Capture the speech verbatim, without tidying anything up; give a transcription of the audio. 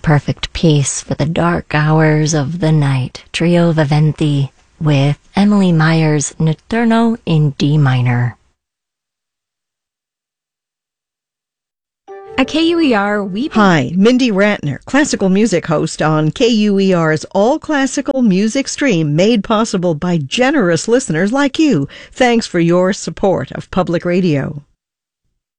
perfect peace for the dark hours of the night. Trio Viventi with Emily Meyer's Notturno in D minor. At K U E R, we... Hi, Mindy Ratner, classical music host on K U E R's All Classical Music Stream, made possible by generous listeners like you. Thanks for your support of public radio.